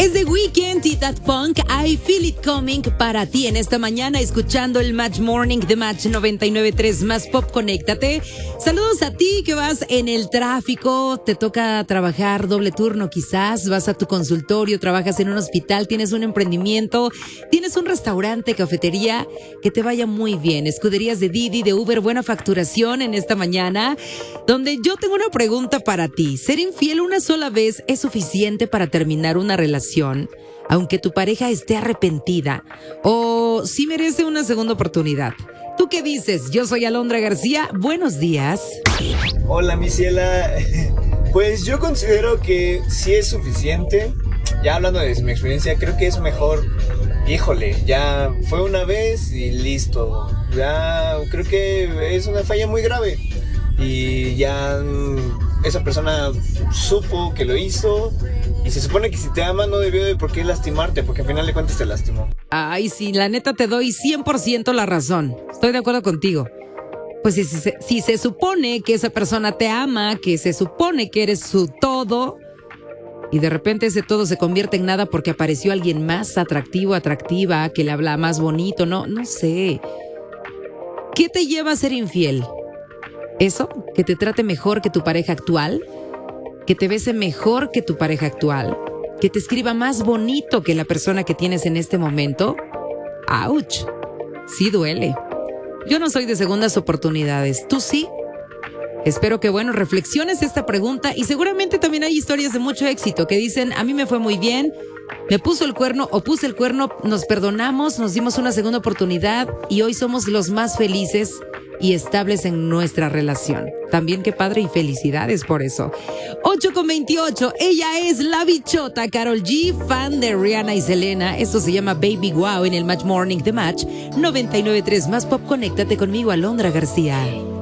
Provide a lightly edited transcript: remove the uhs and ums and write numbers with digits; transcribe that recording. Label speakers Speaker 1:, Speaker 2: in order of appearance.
Speaker 1: Es The Weeknd y That Punk, I Feel It Coming para ti en esta mañana, escuchando el Match Morning de Match 99.3 Más Pop. Conéctate. Saludos a ti que vas en el tráfico, te toca trabajar doble turno quizás, vas a tu consultorio, trabajas en un hospital, tienes un emprendimiento, tienes un restaurante, cafetería, que te vaya muy bien. Escuderías de Didi, de Uber, buena facturación en esta mañana, donde yo tengo una pregunta para ti. ¿Ser infiel una sola vez es suficiente para terminar una relación, aunque tu pareja esté arrepentida, o sí merece una segunda oportunidad? ¿Tú qué dices? Yo soy Alondra García. Buenos días.
Speaker 2: Hola, mi ciela. Pues yo considero que sí es suficiente. Ya hablando de mi experiencia, creo que es mejor. Híjole, ya fue una vez y listo. Ya creo que es una falla muy grave. Y ya esa persona supo que lo hizo. Y se supone que si te ama no debió de por qué lastimarte, porque al final de cuentas te lastimó.
Speaker 1: Ay, sí, la neta te doy 100% la razón. Estoy de acuerdo contigo. Pues si se supone que esa persona te ama, que se supone que eres su todo, y de repente ese todo se convierte en nada porque apareció alguien más atractivo, atractiva, que le habla más bonito, no sé. ¿Qué te lleva a ser infiel? ¿Eso? ¿Que te trate mejor que tu pareja actual? ¿Que te bese mejor que tu pareja actual? ¿Que te escriba más bonito que la persona que tienes en este momento? ¡Auch! Sí duele. Yo no soy de segundas oportunidades. ¿Tú sí? Espero que, reflexiones esta pregunta, y seguramente también hay historias de mucho éxito que dicen: a mí me fue muy bien, me puso el cuerno o puse el cuerno, nos perdonamos, nos dimos una segunda oportunidad y hoy somos los más felices y estables en nuestra relación. También qué padre y felicidades por eso. 8:28, ella es la bichota Karol G, fan de Rihanna y Selena. Esto se llama Baby Wow en el Match Morning de Match 99.3 Más Pop. Conéctate conmigo, Alondra García.